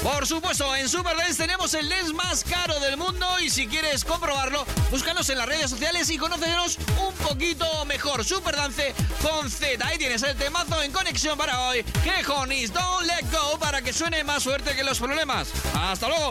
Por supuesto, en Superdance tenemos el dance más caro del mundo y si quieres comprobarlo, búscanos en las redes sociales y conócenos un poquito mejor. Superdance con Z. Ahí tienes el temazo en conexión para hoy. Que Honeys Don't Let Go para que suene más fuerte que los problemas. ¡Hasta luego!